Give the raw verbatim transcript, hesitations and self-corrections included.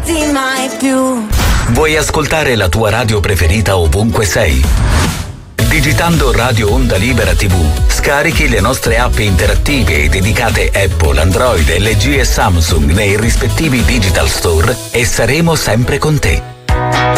lasciarti mai più. Vuoi ascoltare la tua radio preferita ovunque sei? Digitando Radio Onda Libera tivù, scarichi le nostre app interattive dedicate Apple, Android, L G e Samsung nei rispettivi digital store e saremo sempre con te.